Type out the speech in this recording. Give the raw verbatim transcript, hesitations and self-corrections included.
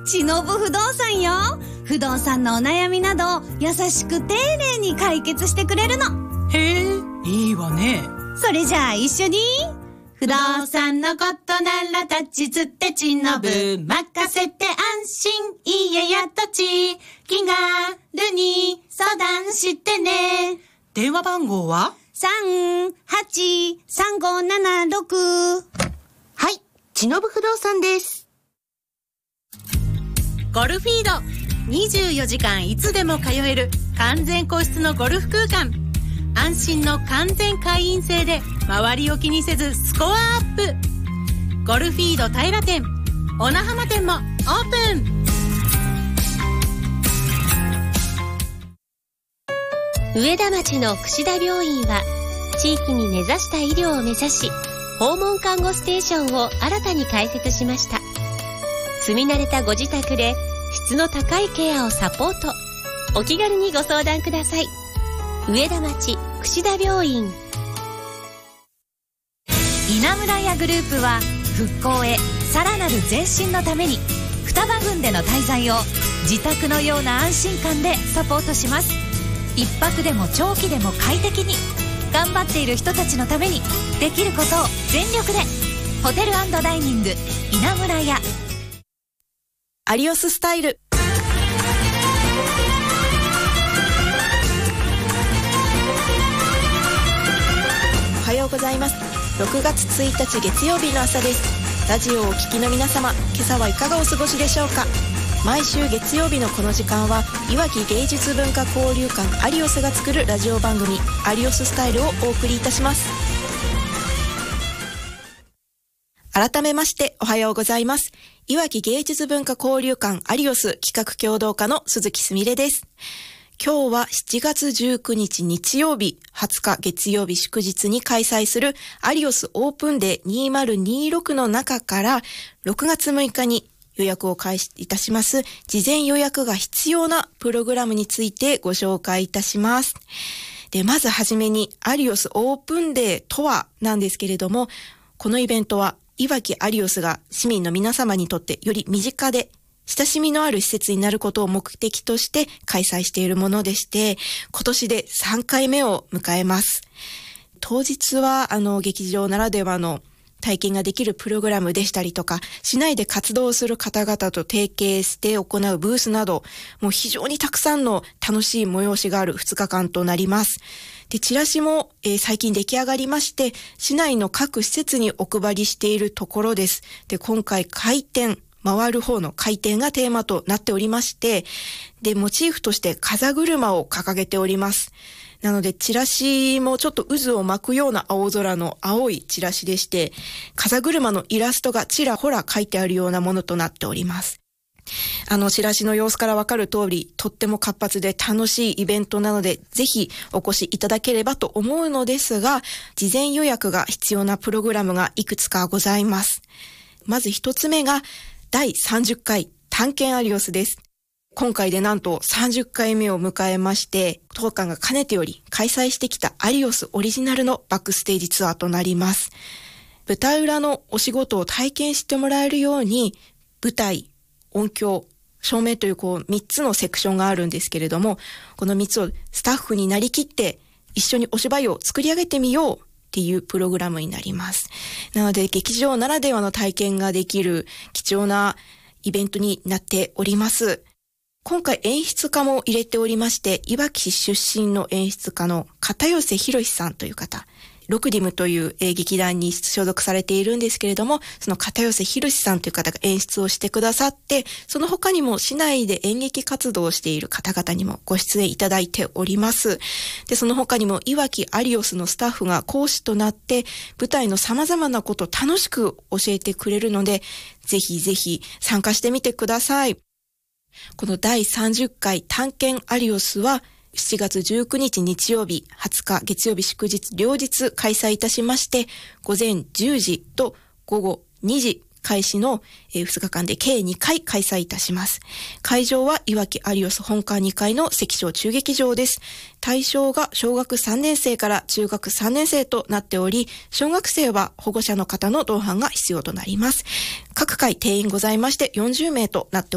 しのぶ不動産よ。不動産のお悩みなど優しく丁寧に解決してくれるの。 へえ、いいわね。 それじゃあ一緒に不動産のことなら立ちつってしのぶ任せて安心家や土地気軽に相談してね。 電話番号はさんはちさんごななろく。 はい、しのぶ不動産です。 ゴルフィード、にじゅうよじかんいつでも通える完全個室のゴルフ空間。安心の完全会員制で周りを気にせずスコアアップ。ゴルフィード平店、小名浜店もオープン。 上田町の櫛田病院は地域に根ざした医療を目指し、訪問看護ステーションを新たに開設しました。住み慣れたご自宅で質の高いケアをサポート。お気軽にご相談ください。上田町櫛田病院。 稲村屋グループは復興へさらなる前進のために双葉郡での滞在を自宅のような安心感でサポートします。一泊でも長期でも快適に頑張っている人たちのためにできることを全力で。ホテル&ダイニング稲村屋。 アリオススタイル。おはようございます。ろくがつついたち月曜日の朝です。ラジオをお聞きの皆様、今朝はいかがお過ごしでしょうか。毎週月曜日のこの時間は、いわき芸術文化交流館アリオスが作るラジオ番組アリオススタイルをお送りいたします。改めましておはようございます。いわき芸術文化交流館アリオス企画協同課の鈴木すみれです。今日はしちがつじゅうくにち日曜日、はつか月曜日祝日に開催するアリオスオープンデーにせんにじゅうろくの中からろくがつむいかに予約を開始いたします事前予約が必要なプログラムについてご紹介いたします。で、まずはじめにアリオスオープンデーとはなんですけれども、このイベントはいわきアリオスが市民の皆様にとってより身近で親しみのある施設になることを目的として開催しているものでして、今年でさんかいめを迎えます。当日はあの劇場ならではの体験ができるプログラムでしたりとか、市内で活動する方々と提携して行うブースなど、もう非常にたくさんの楽しい催しがあるふつかかんとなります。で、チラシも、えー、最近出来上がりまして、市内の各施設にお配りしているところです。で、今回回転、回る方の回転がテーマとなっておりまして、で、モチーフとして風車を掲げております。なので、チラシもちょっと渦を巻くような青空の青いチラシでして、風車のイラストがちらほら書いてあるようなものとなっております。あの、チラシの様子からわかる通り、とっても活発で楽しいイベントなので、ぜひお越しいただければと思うのですが、事前予約が必要なプログラムがいくつかございます。まず一つ目が、だいさんじゅっかい探検アリオスです。今回でなんとさんじゅっかいめを迎えまして、当館がかねてより開催してきたアリオスオリジナルのバックステージツアーとなります。舞台裏のお仕事を体験してもらえるように、舞台、音響、照明というこうみっつのセクションがあるんですけれども、このみっつをスタッフになりきって一緒にお芝居を作り上げてみようっていうプログラムになります。なので劇場ならではの体験ができる貴重なイベントになっております。今回演出家も入れておりまして、いわき市出身の演出家の片寄博さんという方、ロクディムという劇団に所属されているんですけれども、その片寄博さんという方が演出をしてくださって、その他にも市内で演劇活動をしている方々にもご出演いただいております。で、その他にもいわきアリオスのスタッフが講師となって、舞台の様々なことを楽しく教えてくれるので、ぜひぜひ参加してみてください。このだいさんじゅっかい探検アリオスは、しちがつじゅうくにち日曜日、はつか月曜日祝日両日開催いたしまして、午前じゅうじと午後にじ開始のふつかかんで計にかい開催いたします。会場はいわきアリオス本館にかいの関小中劇場です。対象が小学さんねんせいから中学さんねんせいとなっており、小学生は保護者の方の同伴が必要となります。各回定員ございましてよんじゅうめいとなっております。